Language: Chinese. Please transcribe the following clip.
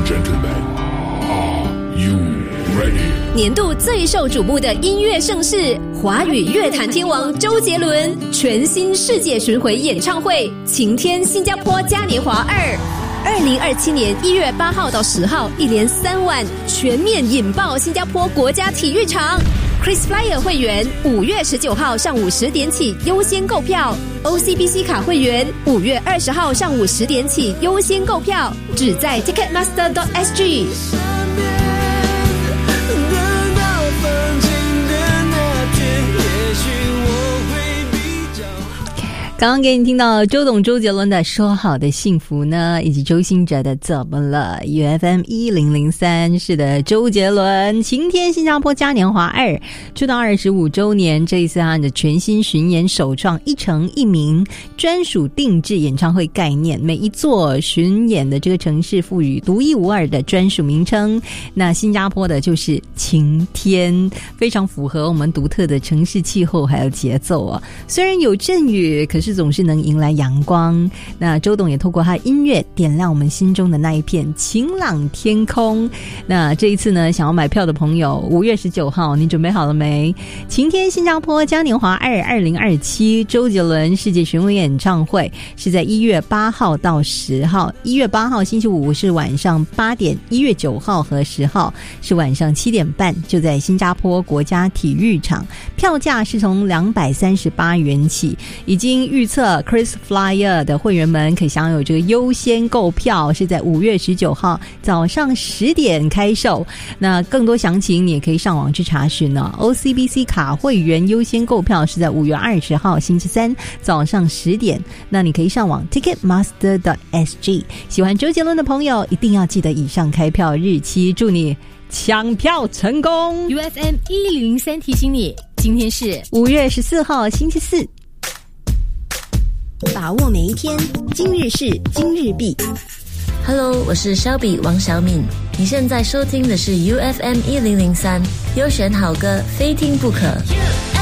and gentlemen, are you ready? 年度最受瞩目的音乐盛事，华语乐坛天王周杰伦全新世界巡回演唱会，晴天新加坡嘉年华2，2027年1月8号到10号，一连3晚全面引爆新加坡国家体育场。KrisFlyer 会员5月19号上午10点起优先购票， OCBC 卡会员5月20号上午10点起优先购票，只在 Ticketmaster.sg。 刚刚给你听到周杰伦的说好的幸福呢，以及周兴哲的怎么了 UFM 1003。是的，周杰伦晴天新加坡嘉年华2出道25周年，这一次他的全新巡演首创一城一名专属定制演唱会概念，每一座巡演的这个城市赋予独一无二的专属名称。那新加坡的就是晴天，非常符合我们独特的城市气候还有节奏啊。虽然有阵雨，可是总是能迎来阳光。那周董也透过他的音乐点亮我们心中的那一片晴朗天空。那这一次呢，想要买票的朋友5月19号你准备好了没？晴天新加坡嘉年华2027周杰伦世界巡回演唱会是在1月8号到10号。1月8号星期五是晚上8点，1月9号和10号是晚上7点半，就在新加坡国家体育场。票价是从238元起，已经预测 KrisFlyer 的会员们可以享有这个优先购票，是在5月19号早上10点开售。那更多详情你也可以上网去查询呢。OCBC 卡会员优先购票是在5月20号星期三早上10点，那你可以上网 Ticketmaster.sg。 喜欢周杰伦的朋友一定要记得以上开票日期，祝你抢票成功。 UFM 1003提醒你，今天是 5月14号星期四。 把握每一天，今日事今日毕。 Hello， 我是肖比王小敏，你现在收听的是 UFM 1003，优选好歌，非听不可。